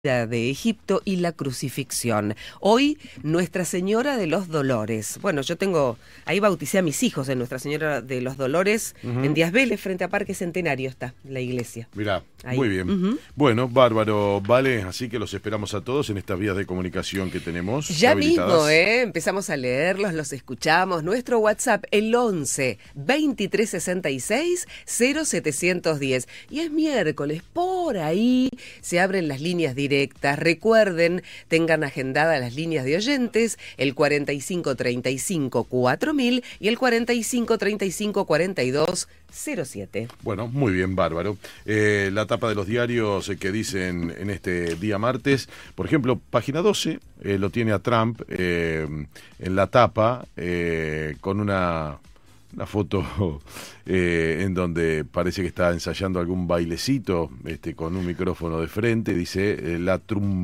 de Egipto y la crucifixión. Hoy, Nuestra Señora de los Dolores. Bueno, ahí bauticé a mis hijos en Nuestra Señora de los Dolores, en Díaz Vélez, frente a Parque Centenario está la iglesia. Mirá, ahí. Muy bien. Bueno, bárbaro, vale, así que los esperamos a todos en estas vías de comunicación que tenemos Ya habilitadas. mismo, empezamos a leerlos, los escuchamos. Nuestro WhatsApp, el 11 2366 0710. Y es miércoles, por ahí se abren las líneas directas. Recuerden, tengan agendadas las líneas de oyentes, el 4535 4000 y el 4535 4207. Bueno, muy bien, bárbaro. La tapa de los diarios que dicen en este día martes, por ejemplo, página 12, lo tiene a Trump en la tapa con una foto en donde parece que está ensayando algún bailecito con un micrófono de frente. Dice la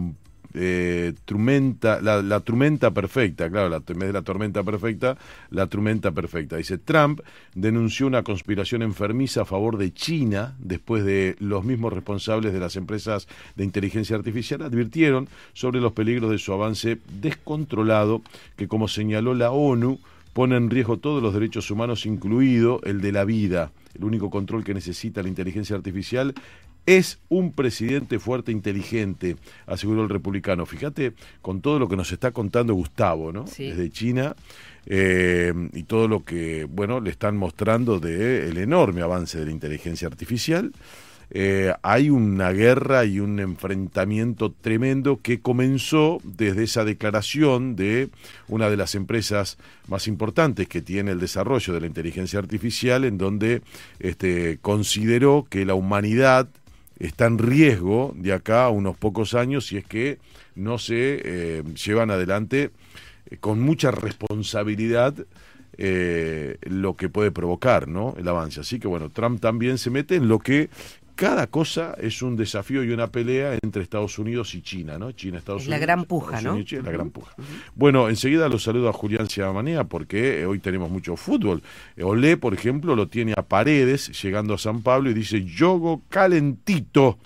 trumenta perfecta, claro, en vez de la tormenta perfecta, la trumenta perfecta. Dice, Trump denunció una conspiración enfermiza a favor de China después de los mismos responsables de las empresas de inteligencia artificial advirtieron sobre los peligros de su avance descontrolado que, como señaló la ONU, pone en riesgo todos los derechos humanos, incluido el de la vida. El único control que necesita la inteligencia artificial es un presidente fuerte e inteligente, aseguró el republicano. Fíjate con todo lo que nos está contando Gustavo, ¿no? Sí. Desde China, y todo lo que, le están mostrando del enorme avance de la inteligencia artificial. Hay una guerra y un enfrentamiento tremendo que comenzó desde esa declaración de una de las empresas más importantes que tiene el desarrollo de la inteligencia artificial, en donde consideró que la humanidad está en riesgo de acá a unos pocos años si es que no se llevan adelante con mucha responsabilidad lo que puede provocar, ¿no?, el avance. Así que Trump también se mete en lo que cada cosa es un desafío y una pelea entre Estados Unidos y China, ¿no? China, Estados Unidos. La gran puja, ¿no? China, la gran puja. Bueno, enseguida los saludo a Julián Ciamanea porque hoy tenemos mucho fútbol. Olé, por ejemplo, lo tiene a Paredes llegando a San Pablo y dice, yogo calentito.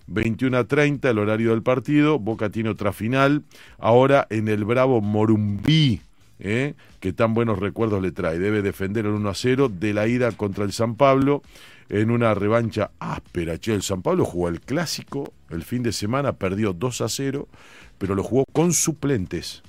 21:30 el horario del partido, Boca tiene otra final, ahora en el Bravo Morumbí, que tan buenos recuerdos le trae. Debe defender el 1-0 de la ida contra el San Pablo en una revancha áspera. El San Pablo jugó el clásico el fin de semana, perdió 2-0, pero lo jugó con suplentes,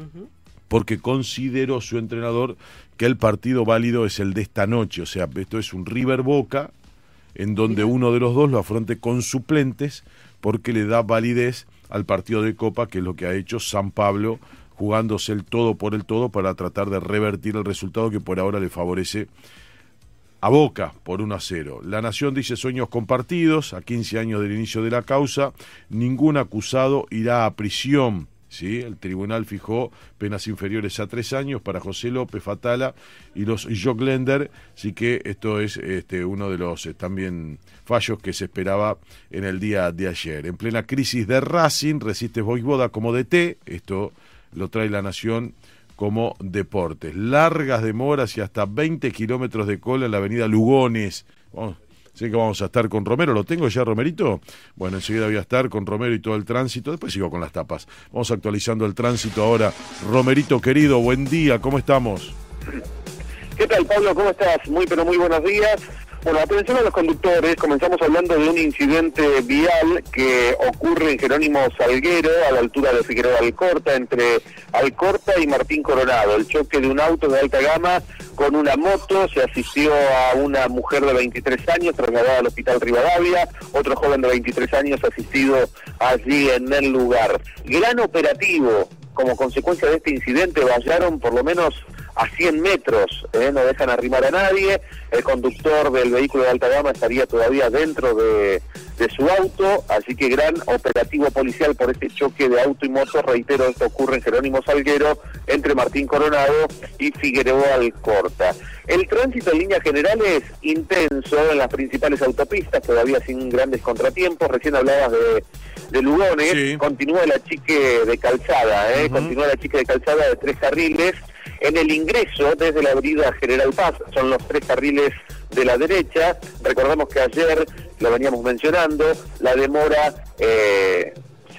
porque consideró su entrenador que el partido válido es el de esta noche. O sea, esto es un River Boca, en donde uno de los dos lo afronte con suplentes, porque le da validez al partido de Copa, que es lo que ha hecho San Pablo, jugándose el todo por el todo para tratar de revertir el resultado que por ahora le favorece a Boca por 1-0. La Nación dice sueños compartidos, a 15 años del inicio de la causa, ningún acusado irá a prisión. ¿Sí? El tribunal fijó penas inferiores a 3 años para José López, Fatala y los Joclender, así que esto es uno de los también fallos que se esperaba en el día de ayer. En plena crisis de Racing, resiste Voivoda como DT, esto lo trae La Nación como deportes. Largas demoras y hasta 20 kilómetros de cola en la avenida Lugones. Sé que vamos a estar con Romero. ¿Lo tengo ya, Romerito? Bueno, enseguida voy a estar con Romero y todo el tránsito. Después sigo con las tapas. Vamos actualizando el tránsito ahora. Romerito, querido, buen día. ¿Cómo estamos? ¿Qué tal, Pablo? ¿Cómo estás? Muy, pero muy buenos días. Bueno, atención a los conductores. Comenzamos hablando de un incidente vial que ocurre en Jerónimo Salguero, a la altura de Figueroa Alcorta, entre Alcorta y Martín Coronado. El choque de un auto de alta gama con una moto. Se asistió a una mujer de 23 años trasladada al hospital Rivadavia, otro joven de 23 años asistido allí en el lugar. Gran operativo. Como consecuencia de este incidente, vallaron por lo menos a 100 metros, no dejan arrimar a nadie. El conductor del vehículo de alta gama estaría todavía dentro de su auto, así que gran operativo policial por este choque de auto y moto. Reitero, esto ocurre en Jerónimo Salguero, entre Martín Coronado y Figueroa Alcorta. El tránsito en líneas generales intenso en las principales autopistas, todavía sin grandes contratiempos. Recién hablabas de Lugones, sí. Continúa la chique de calzada, continúa la chique de calzada de 3 carriles. En el ingreso desde la avenida General Paz son los 3 carriles de la derecha. Recordamos que ayer, lo veníamos mencionando, la demora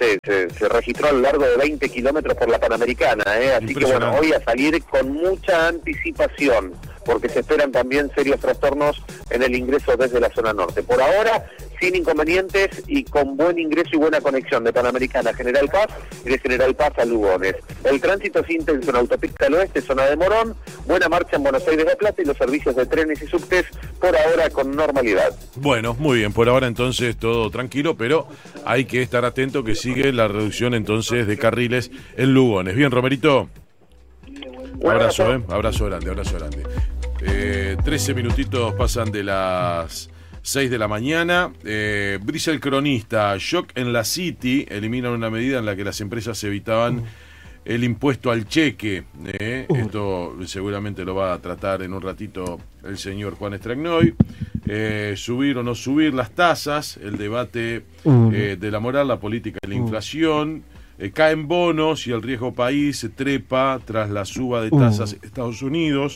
se registró a lo largo de 20 kilómetros por la Panamericana, así que bueno, hoy a salir con mucha anticipación, porque se esperan también serios trastornos en el ingreso desde la zona norte. Por ahora, sin inconvenientes y con buen ingreso y buena conexión de Panamericana a General Paz y de General Paz a Lugones. El tránsito es intenso en Autopista del Oeste, zona de Morón, buena marcha en Buenos Aires de Plata y los servicios de trenes y subtes por ahora con normalidad. Bueno, muy bien, por ahora entonces todo tranquilo, pero hay que estar atento que sigue la reducción entonces de carriles en Lugones. Bien, Romerito. Abrazo, abrazo grande. 13 minutitos pasan de las 6 de la mañana. Dice el cronista, shock en la City, eliminan una medida en la que las empresas evitaban el impuesto al cheque. Esto seguramente lo va a tratar en un ratito el señor Juan Stragnoy. Subir o no subir las tasas, el debate de la moral, la política y la inflación. Caen bonos y el riesgo país se trepa tras la suba de tasas en Estados Unidos.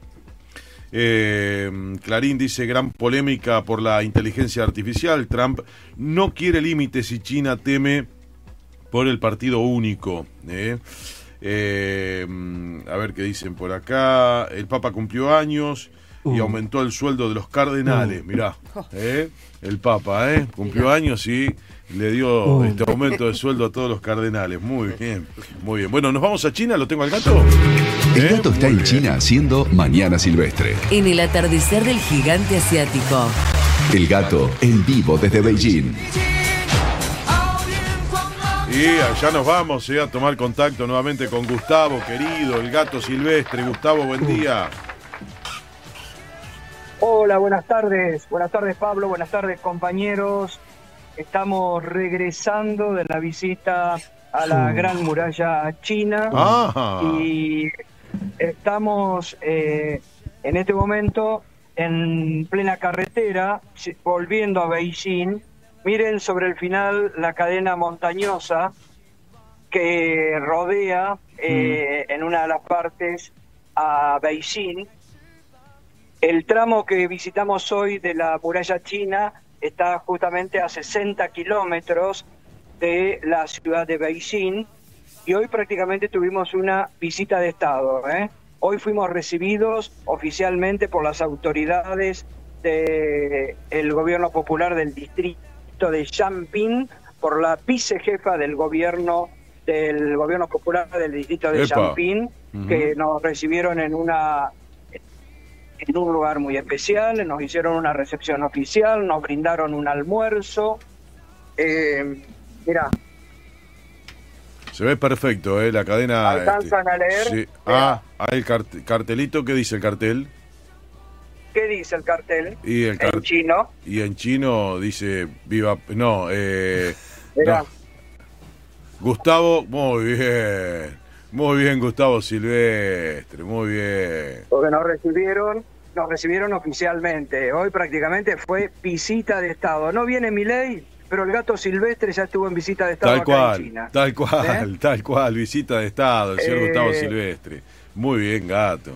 Clarín dice, gran polémica por la inteligencia artificial. Trump no quiere límites y China teme por el partido único. A ver qué dicen por acá. El Papa cumplió años y aumentó el sueldo de los cardenales. Mirá, el Papa cumplió años y le dio este aumento de sueldo a todos los cardenales. Muy bien, muy bien. Bueno, nos vamos a China, ¿lo tengo al gato? El gato está en China haciendo Mañana Silvestre. En el atardecer del gigante asiático. El gato en vivo desde Beijing. Y allá nos vamos a tomar contacto nuevamente con Gustavo, querido, el gato silvestre. Gustavo, buen día. Hola, buenas tardes. Buenas tardes, Pablo. Buenas tardes, compañeros. Estamos regresando de la visita a la Gran Muralla China. Y estamos en este momento en plena carretera, volviendo a Beijing. Miren sobre el final la cadena montañosa que rodea en una de las partes a Beijing. El tramo que visitamos hoy de la muralla china está justamente a 60 kilómetros de la ciudad de Beijing y hoy prácticamente tuvimos una visita de Estado. Hoy fuimos recibidos oficialmente por las autoridades del gobierno popular del distrito de Xiamping, por la vicejefa del gobierno popular del distrito de Xiamping, que nos recibieron en un lugar muy especial, nos hicieron una recepción oficial, nos brindaron un almuerzo. Mirá. Se ve perfecto, la cadena. ¿Alcanzan a leer? Sí. El cartelito, ¿qué dice el cartel? ¿Qué dice el cartel? Y en chino. Y en chino dice viva. No, Mirá. No. Gustavo, muy bien, Gustavo Silvestre, muy bien. Porque nos recibieron oficialmente. Hoy prácticamente fue visita de Estado. No viene Milei, pero el gato Silvestre ya estuvo en visita de Estado acá en China. Tal cual, visita de Estado, el señor Gustavo Silvestre. Muy bien, gato.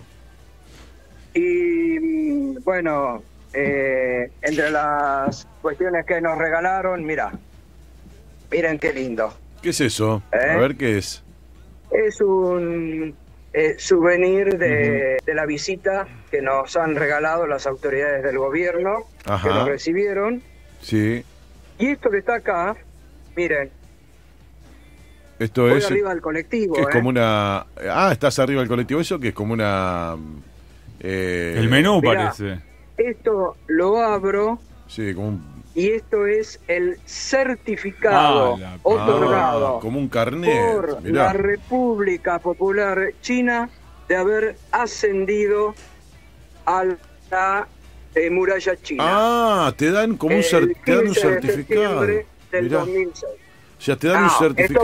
Y bueno, entre las cuestiones que nos regalaron, miren qué lindo. ¿Qué es eso? A ver qué es. Es un souvenir de la visita que nos han regalado las autoridades del gobierno, que nos recibieron. Sí. Y esto que está acá, miren. Esto voy es arriba del colectivo. Que es como una. Estás arriba del colectivo. Eso que es como una. El menú, mirá, parece. Esto lo abro. Sí, como un. Y esto es el certificado otorgado como un carnet por la República Popular China de haber ascendido a la muralla china. Te dan como un certificado. Del 2006. O sea, te dan un certificado.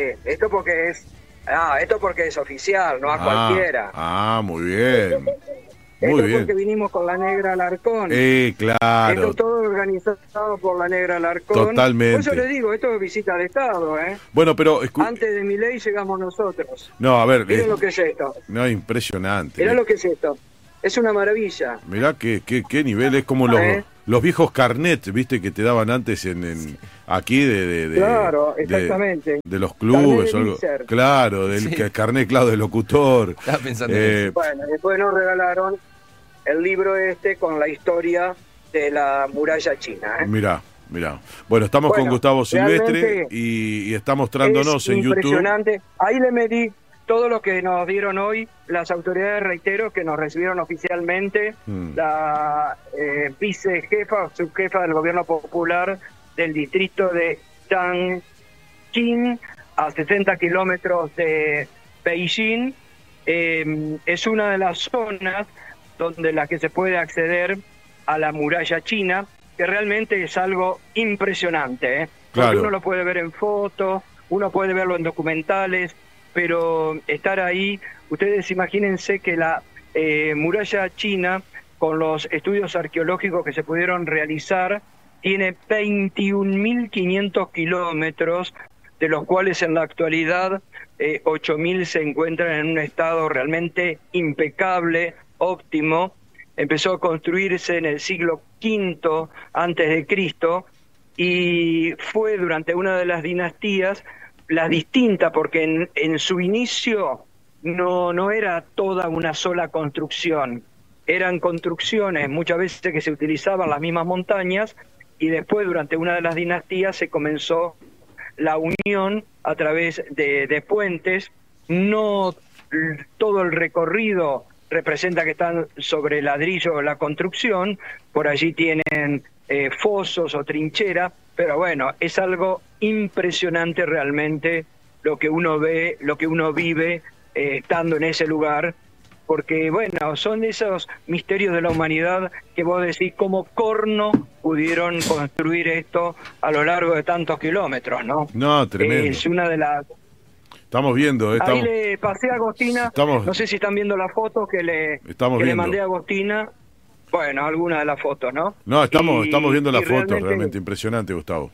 Esto porque es oficial, no a cualquiera. Muy bien. Muy bien. Porque vinimos con la Negra Alarcón. Claro. Esto todo organizado por la Negra Alarcón. Totalmente. Por eso les digo, esto es visita de Estado, Bueno, pero... Antes de Milei llegamos nosotros. No, a ver... Miren lo que es esto. No, impresionante. Mirá lo que es esto. Es una maravilla. Mirá qué nivel, es como los viejos carnets, viste, que te daban antes aquí claro, exactamente. De los clubes o algo. Claro, del carnet, claro, de locutor. Estaba pensando Bueno, después nos regalaron el libro con la historia de la muralla china. Mirá. Bueno, estamos con Gustavo Silvestre y está mostrándonos en YouTube. Impresionante. Ahí le medí todo lo que nos dieron hoy las autoridades, reitero, que nos recibieron oficialmente, la vicejefa o subjefa del gobierno popular del distrito de Changchun, a 60 kilómetros de Beijing. Es una de las zonas donde la que se puede acceder a la muralla china, que realmente es algo impresionante, Claro. Porque uno lo puede ver en fotos, uno puede verlo en documentales, pero estar ahí, ustedes imagínense que la muralla china, con los estudios arqueológicos que se pudieron realizar, tiene 21.500 kilómetros, de los cuales en la actualidad 8.000 se encuentran en un estado realmente impecable, óptimo. Empezó a construirse en el siglo V antes de Cristo y fue durante una de las dinastías, la distinta, porque en su inicio no era toda una sola construcción, eran construcciones muchas veces que se utilizaban las mismas montañas, y después durante una de las dinastías se comenzó la unión a través de puentes. No todo el recorrido representa que están sobre ladrillo la construcción, por allí tienen fosos o trincheras, pero bueno, es algo impresionante realmente lo que uno ve, lo que uno vive estando en ese lugar, porque bueno, son esos misterios de la humanidad que vos decís cómo corno pudieron construir esto a lo largo de tantos kilómetros, ¿no? No, tremendo. Es una de las... Estamos viendo, Ahí le pasé a Agostina, no sé si están viendo la foto que le mandé a Agostina. Bueno, alguna de las fotos, ¿no? No, estamos viendo la foto, realmente impresionante, Gustavo.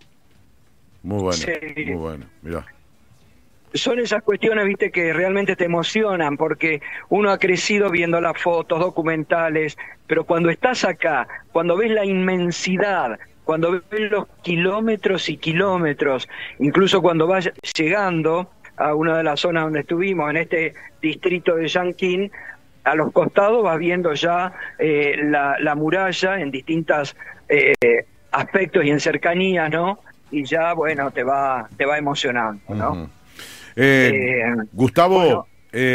Muy bueno, sí. Muy bueno, mirá. Son esas cuestiones, viste, que realmente te emocionan, porque uno ha crecido viendo las fotos, documentales, pero cuando estás acá, cuando ves la inmensidad, cuando ves los kilómetros y kilómetros, incluso cuando vas llegando a una de las zonas donde estuvimos, en este distrito de Changchun, a los costados vas viendo ya la muralla en distintos aspectos y en cercanía, ¿no? Y ya, bueno, te va emocionando, ¿no? Gustavo, bueno,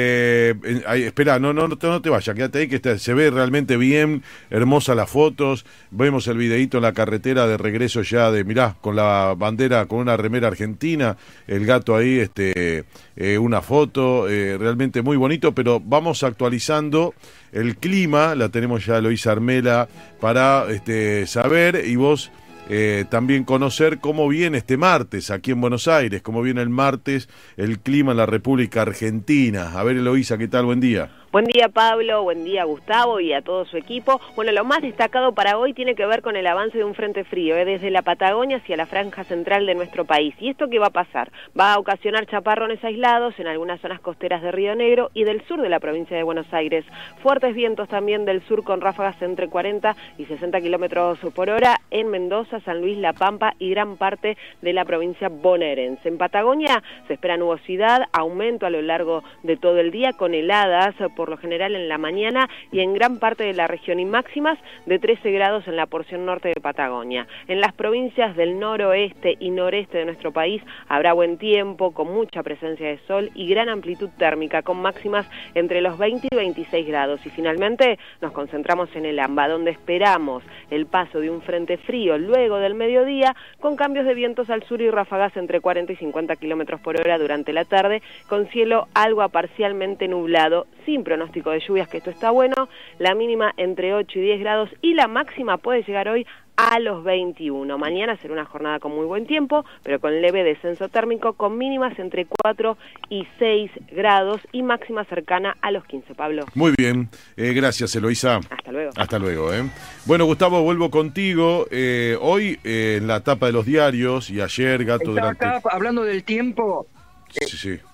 espera, no te vayas, quédate ahí, que se ve realmente bien, hermosa las fotos. Vemos el videíto en la carretera de regreso ya mirá, con la bandera, con una remera argentina, el gato ahí, una foto, realmente muy bonito, pero vamos actualizando el clima. La tenemos ya Eloísa Armela para saber, y vos también conocer cómo viene este martes aquí en Buenos Aires, cómo viene el martes el clima en la República Argentina. A ver, Eloísa, ¿qué tal? Buen día. Buen día, Pablo, buen día, Gustavo, y a todo su equipo. Bueno, lo más destacado para hoy tiene que ver con el avance de un frente frío, desde la Patagonia hacia la franja central de nuestro país. ¿Y esto qué va a pasar? Va a ocasionar chaparrones aislados en algunas zonas costeras de Río Negro y del sur de la provincia de Buenos Aires. Fuertes vientos también del sur con ráfagas entre 40 y 60 kilómetros por hora en Mendoza, San Luis, La Pampa y gran parte de la provincia bonaerense. En Patagonia se espera nubosidad, aumento a lo largo de todo el día con heladas, por lo general en la mañana y en gran parte de la región, y máximas de 13 grados en la porción norte de Patagonia. En las provincias del noroeste y noreste de nuestro país habrá buen tiempo, con mucha presencia de sol y gran amplitud térmica, con máximas entre los 20 y 26 grados. Y finalmente nos concentramos en el AMBA, donde esperamos el paso de un frente frío luego del mediodía, con cambios de vientos al sur y ráfagas entre 40 y 50 kilómetros por hora durante la tarde, con cielo algo a parcialmente nublado, sin pronóstico de lluvias, que esto está bueno. La mínima entre 8 y 10 grados y la máxima puede llegar hoy a los 21. Mañana será una jornada con muy buen tiempo, pero con leve descenso térmico, con mínimas entre 4 y 6 grados y máxima cercana a los 15, Pablo. Muy bien, gracias, Eloísa. Hasta luego. Hasta luego. Bueno, Gustavo, vuelvo contigo. Hoy en la tapa de los diarios y ayer, Gato, está acá, hablando del tiempo. Sí.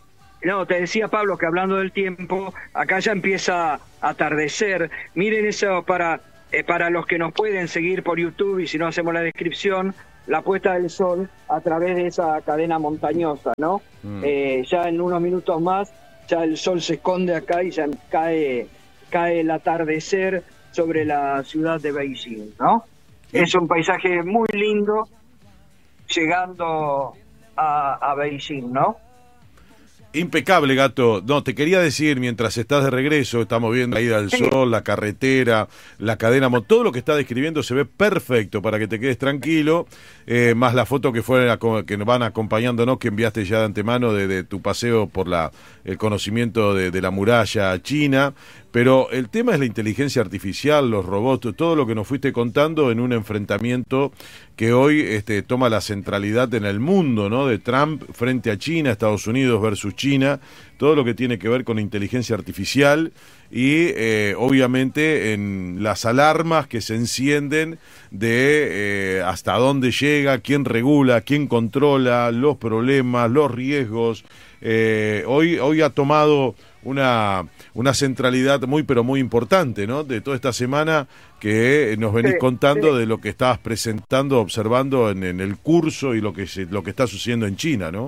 No, te decía Pablo que hablando del tiempo, acá ya empieza a atardecer. Miren eso para los que nos pueden seguir por YouTube y si no hacemos la descripción, la puesta del sol a través de esa cadena montañosa, ¿no? Ya en unos minutos más, ya el sol se esconde acá y ya cae el atardecer sobre la ciudad de Beijing, ¿no? Es un paisaje muy lindo llegando a Beijing, ¿no? Impecable, Gato. No, te quería decir, mientras estás de regreso, estamos viendo la ida del sol, la carretera, la cadena, todo lo que está describiendo se ve perfecto para que te quedes tranquilo, más la foto que nos van acompañando, ¿no? Que enviaste ya de antemano de tu paseo por el conocimiento de la muralla china. Pero el tema es la inteligencia artificial, los robots, todo lo que nos fuiste contando en un enfrentamiento que hoy toma la centralidad en el mundo, ¿no? De Trump frente a China, Estados Unidos versus China, todo lo que tiene que ver con inteligencia artificial y obviamente en las alarmas que se encienden de hasta dónde llega, quién regula, quién controla, los problemas, los riesgos. Hoy ha tomado una centralidad muy pero muy importante, ¿no? De toda esta semana que nos venís contando de lo que estabas presentando, observando en el curso y lo que está sucediendo en China, ¿no?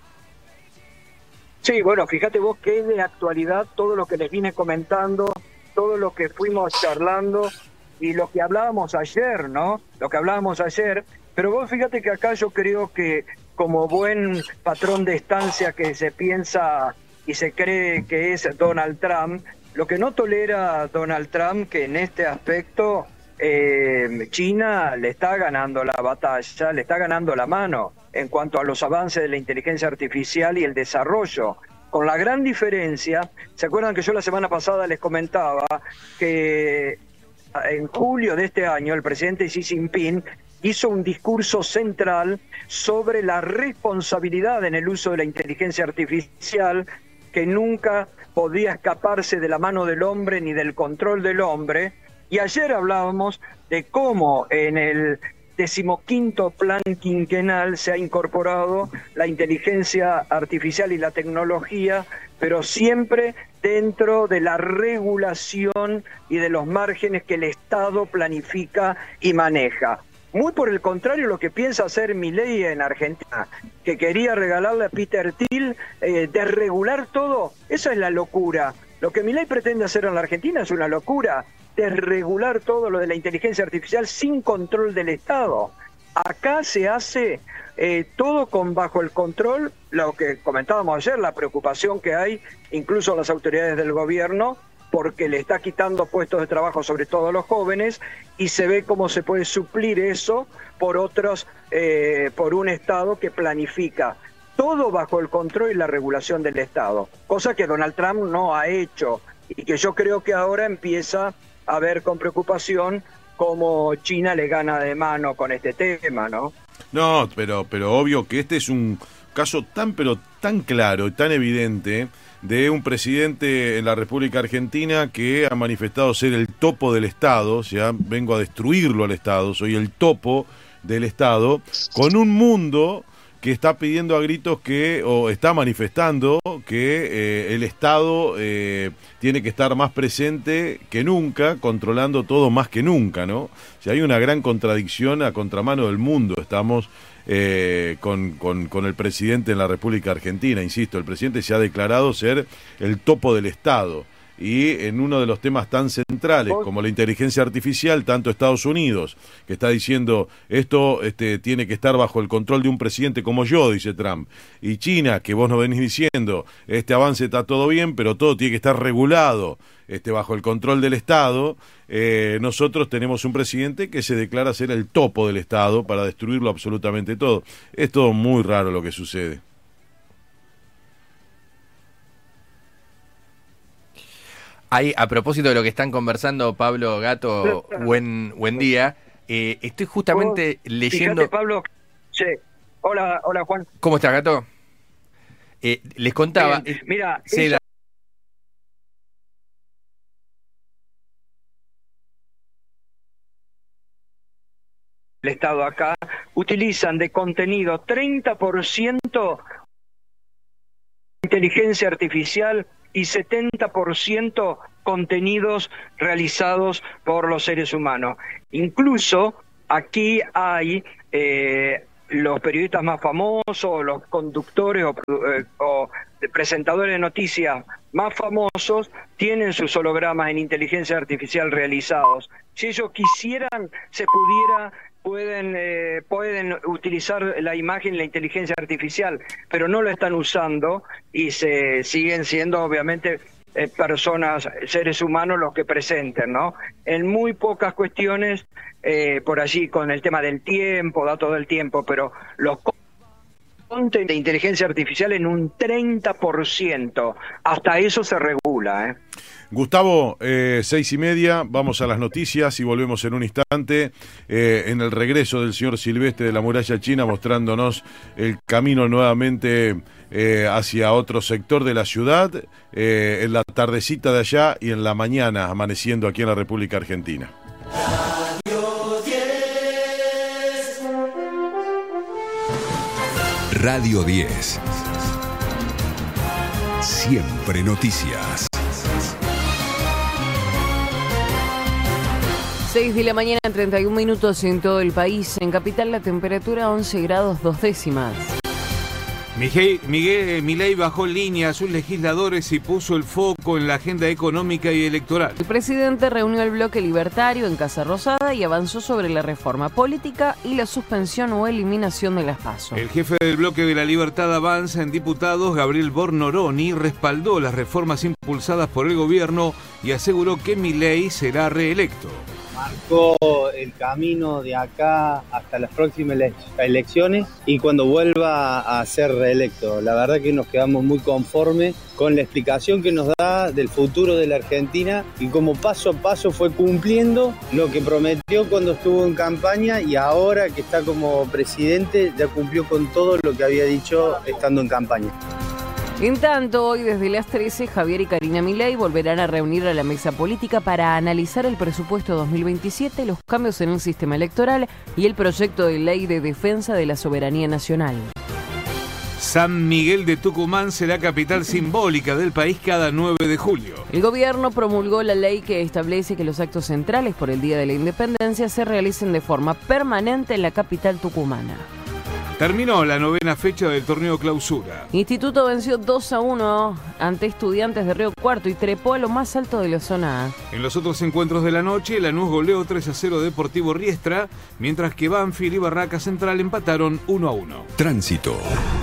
Sí, bueno, fíjate vos que es de actualidad todo lo que les vine comentando, todo lo que fuimos charlando y lo que hablábamos ayer, ¿no? Lo que hablábamos ayer, pero vos fíjate que acá yo creo que como buen patrón de estancia que se piensa y se cree que es Donald Trump, lo que no tolera Donald Trump, que en este aspecto China le está ganando la batalla, le está ganando la mano en cuanto a los avances de la inteligencia artificial y el desarrollo. Con la gran diferencia, ¿se acuerdan que yo la semana pasada les comentaba que en julio de este año el presidente Xi Jinping hizo un discurso central sobre la responsabilidad en el uso de la inteligencia artificial, que nunca podía escaparse de la mano del hombre ni del control del hombre? Y ayer hablábamos de cómo en el 15º plan quinquenal se ha incorporado la inteligencia artificial y la tecnología, pero siempre dentro de la regulación y de los márgenes que el Estado planifica y maneja. Muy por el contrario lo que piensa hacer Milei en Argentina, que quería regalarle a Peter Thiel, desregular todo. Esa es la locura. Lo que Milei pretende hacer en la Argentina es una locura, desregular todo lo de la inteligencia artificial sin control del Estado. Acá se hace todo bajo el control, lo que comentábamos ayer, la preocupación que hay, incluso las autoridades del gobierno, porque le está quitando puestos de trabajo sobre todo a los jóvenes, y se ve cómo se puede suplir eso por por un Estado que planifica todo bajo el control y la regulación del Estado, cosa que Donald Trump no ha hecho y que yo creo que ahora empieza a ver con preocupación cómo China le gana de mano con este tema, ¿no? No, pero obvio que este es un caso tan claro y tan evidente de un presidente en la República Argentina que ha manifestado ser el topo del Estado, o sea, vengo a destruirlo al Estado, soy el topo del Estado, con un mundo que está pidiendo a gritos o está manifestando que el Estado tiene que estar más presente que nunca, controlando todo más que nunca, ¿no? O sea, hay una gran contradicción a contramano del mundo, estamos con el presidente en la República Argentina, insisto, el presidente se ha declarado ser el topo del Estado. Y en uno de los temas tan centrales como la inteligencia artificial, tanto Estados Unidos, que está diciendo esto tiene que estar bajo el control de un presidente como yo, dice Trump, y China, que vos nos venís diciendo, este avance está todo bien, pero todo tiene que estar regulado bajo el control del Estado, nosotros tenemos un presidente que se declara ser el topo del Estado para destruirlo absolutamente todo. Es todo muy raro lo que sucede. Ahí, a propósito de lo que están conversando, Pablo, Gato, buen día. Estoy justamente leyendo... Fíjate, Pablo, sí. Hola, Juan. ¿Cómo estás, Gato? Les contaba... Mira, el Estado acá utilizan de contenido 30% inteligencia artificial y 70% contenidos realizados por los seres humanos. Incluso aquí hay los periodistas más famosos, los conductores o presentadores de noticias más famosos tienen sus hologramas en inteligencia artificial realizados. Si ellos quisieran, pueden utilizar la imagen, la inteligencia artificial, pero no lo están usando y se siguen siendo obviamente personas, seres humanos los que presenten, ¿no? En muy pocas cuestiones, por allí con el tema del tiempo, datos del tiempo, pero los de inteligencia artificial en un 30%. Hasta eso se regula, Gustavo, 6:30, vamos a las noticias y volvemos en un instante en el regreso del señor Silvestre de la Muralla China, mostrándonos el camino nuevamente hacia otro sector de la ciudad, en la tardecita de allá y en la mañana amaneciendo aquí en la República Argentina. Radio 10. Siempre noticias. 6 de la mañana, 31 minutos en todo el país. En Capital la temperatura 11 grados 2 décimas. Milei bajó línea a sus legisladores y puso el foco en la agenda económica y electoral. El presidente reunió el bloque libertario en Casa Rosada y avanzó sobre la reforma política y la suspensión o eliminación de las PASO. El jefe del bloque de la Libertad Avanza en diputados, Gabriel Bornoroni, respaldó las reformas impulsadas por el gobierno y aseguró que Milei será reelecto. Marcó el camino de acá hasta las próximas elecciones y cuando vuelva a ser reelecto. La verdad que nos quedamos muy conformes con la explicación que nos da del futuro de la Argentina y cómo paso a paso fue cumpliendo lo que prometió cuando estuvo en campaña y ahora que está como presidente ya cumplió con todo lo que había dicho estando en campaña. En tanto, hoy desde las 13, Javier y Karina Milei volverán a reunir a la mesa política para analizar el presupuesto 2027, los cambios en el sistema electoral y el proyecto de ley de defensa de la soberanía nacional. San Miguel de Tucumán será capital simbólica del país cada 9 de julio. El gobierno promulgó la ley que establece que los actos centrales por el Día de la Independencia se realicen de forma permanente en la capital tucumana. Terminó la 9ª fecha del torneo Clausura. Instituto venció 2-1 ante Estudiantes de Río Cuarto y trepó a lo más alto de la zona A. En los otros encuentros de la noche, Lanús goleó 3-0 Deportivo Riestra, mientras que Banfield y Barraca Central empataron 1-1. Tránsito.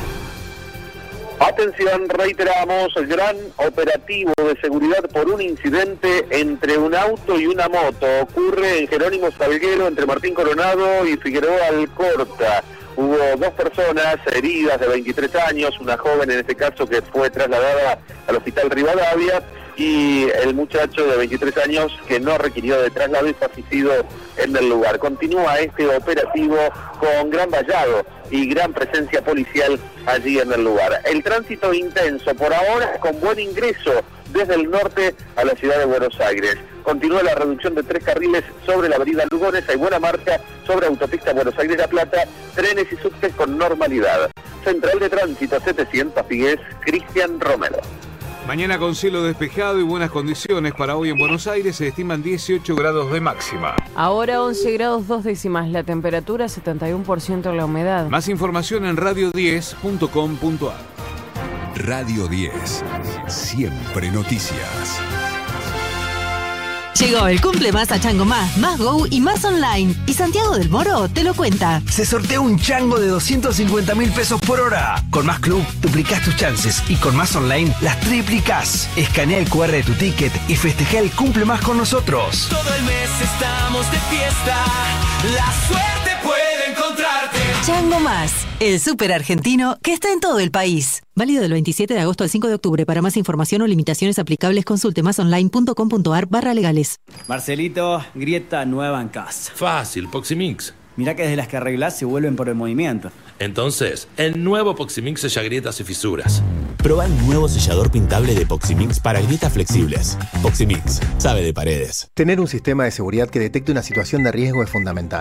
Atención, reiteramos, el gran operativo de seguridad por un incidente entre un auto y una moto. Ocurre en Jerónimo Salguero, entre Martín Coronado y Figueroa Alcorta. Hubo 2 personas heridas de 23 años, una joven en este caso que fue trasladada al hospital Rivadavia y el muchacho de 23 años que no requirió de traslado y fue asistido en el lugar. Continúa este operativo con gran vallado y gran presencia policial allí en el lugar. El tránsito intenso por ahora con buen ingreso desde el norte a la ciudad de Buenos Aires. Continúa la reducción de 3 carriles sobre la avenida Lugones, hay buena marcha sobre autopista Buenos Aires-La Plata, trenes y subtes con normalidad. Central de Tránsito 700 Figues, Cristian Romero. Mañana con cielo despejado y buenas condiciones para hoy en Buenos Aires, se estiman 18 grados de máxima. Ahora 11 grados 2 décimas, la temperatura 71% la humedad. Más información en radio10.com.ar. Radio 10. Siempre noticias. Llegó el cumple más a Chango más Go y más online. Y Santiago del Moro te lo cuenta. Se sortea un chango de 250.000 pesos por hora. Con Más Club duplicás tus chances y con Más Online las triplicás. Escanea el QR de tu ticket y festeja el cumple más con nosotros. Todo el mes estamos de fiesta. La suerte puede encontrarte. Chango Más, el súper argentino que está en todo el país. Válido del 27 de agosto al 5 de octubre. Para más información o limitaciones aplicables, consulte masonline.com.ar/legales. Marcelito, grieta nueva en casa. Fácil, Poximix. Mirá que desde las que arreglás se vuelven por el movimiento. Entonces, el nuevo Poximix sella grietas y fisuras. Proba el nuevo sellador pintable de Poximix para grietas flexibles. Poximix, sabe de paredes. Tener un sistema de seguridad que detecte una situación de riesgo es fundamental.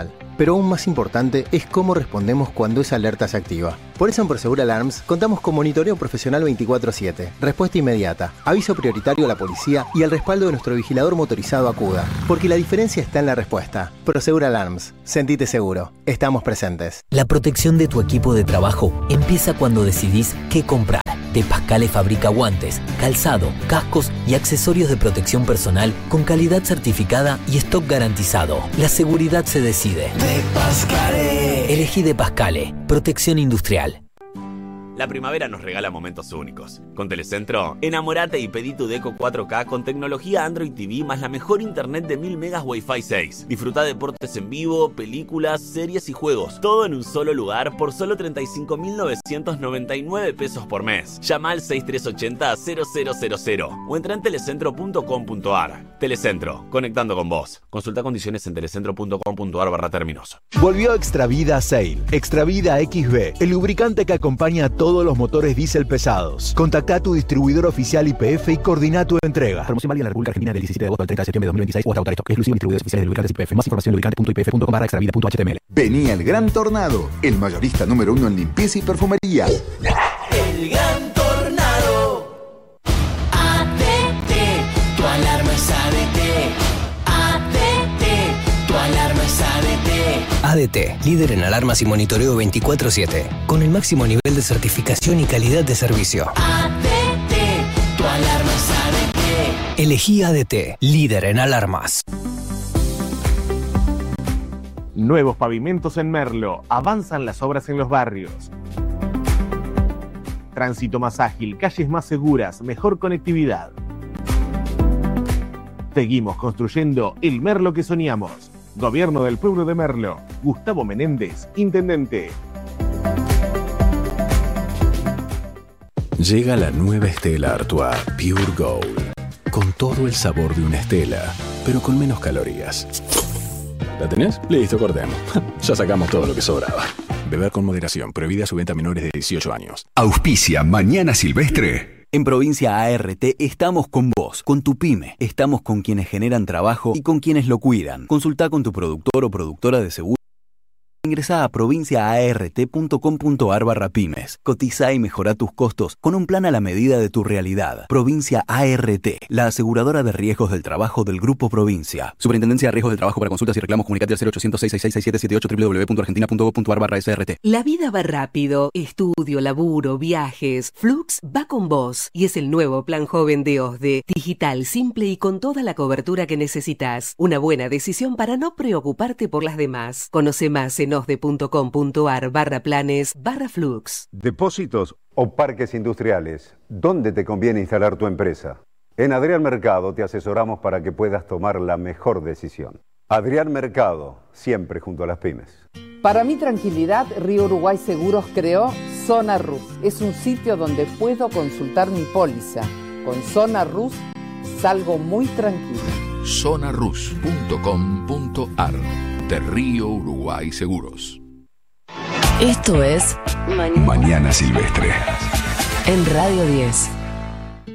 Pero aún más importante es cómo respondemos cuando esa alerta se activa. Por eso en Prosegur Alarms contamos con monitoreo profesional 24/7, respuesta inmediata, aviso prioritario a la policía y el respaldo de nuestro vigilador motorizado Acuda. Porque la diferencia está en la respuesta. Prosegur Alarms. Sentite seguro. Estamos presentes. La protección de tu equipo de trabajo empieza cuando decidís qué comprar. De Pascale fabrica guantes, calzado, cascos y accesorios de protección personal con calidad certificada y stock garantizado. La seguridad se decide. De Pascale. Elegí De Pascale. Protección industrial. La primavera nos regala momentos únicos. Con Telecentro, enamorate y pedí tu Deco 4K con tecnología Android TV más la mejor internet de 1000 megas Wi-Fi 6. Disfruta deportes en vivo, películas, series y juegos. Todo en un solo lugar por solo 35.999 pesos por mes. Llama al 6380-0000 o entra en telecentro.com.ar. Telecentro, conectando con vos. Consulta condiciones en telecentro.com.ar/términos. Volvió Extravida Sail. Extravida XB, el lubricante que acompaña a todos los motores diésel pesados. Contacta a tu distribuidor oficial YPF y coordina tu entrega. Promoción válida en la República Argentina del 17 de agosto al 30 de septiembre de 2026 o hasta agotar stock. Exclusivo en distribuidores oficiales de lubricantes YPF. Más información en lubricante.ipf.com/extravida.html. Venía el Gran Tornado, el mayorista número 1 en limpieza y perfumería. El Gran Tornado. ADT, tu alarma es ADT. ADT, tu alarma es ADT. ADT, líder en alarmas y monitoreo 24/7, con el máximo nivel de certificación y calidad de servicio. ADT, tu alarma es ADT. Elegí ADT, líder en alarmas. Nuevos pavimentos en Merlo, avanzan las obras en los barrios. Tránsito más ágil, calles más seguras, mejor conectividad. Seguimos construyendo el Merlo que soñamos. Gobierno del Pueblo de Merlo. Gustavo Menéndez, Intendente. Llega la nueva Stella Artois Pure Gold. Con todo el sabor de una Stella, pero con menos calorías. ¿La tenés? Listo, cortemos. Ya sacamos todo lo que sobraba. Beber con moderación. Prohibida su venta a menores de 18 años. Auspicia Mañana Silvestre. En Provincia ART estamos con vos, con tu pyme. Estamos con quienes generan trabajo y con quienes lo cuidan. Consulta con tu productor o productora de seguro. Ingresá a provinciaart.com.ar/pymes. Cotiza y mejora tus costos con un plan a la medida de tu realidad. Provincia ART, la aseguradora de riesgos del trabajo del Grupo Provincia. Superintendencia de Riesgos del Trabajo. Para consultas y reclamos comunicate al 0800-666-6778 www.argentina.gov.ar/SRT. La vida va rápido. Estudio, laburo, viajes. Flux va con vos y es el nuevo plan joven de OSDE. Digital, simple y con toda la cobertura que necesitas. Una buena decisión para no preocuparte por las demás. Conoce más en osde.com.ar/planes/flux. Depósitos o parques industriales. ¿Dónde te conviene instalar tu empresa? En Adrián Mercado te asesoramos para que puedas tomar la mejor decisión. Adrián Mercado, siempre junto a las pymes. Para mi tranquilidad, Río Uruguay Seguros creó Zona Rus. Es un sitio donde puedo consultar mi póliza. Con Zona Rus salgo muy tranquilo. Zonarus.com.ar de Río Uruguay Seguros. Esto es Mañana Silvestre. En Radio 10.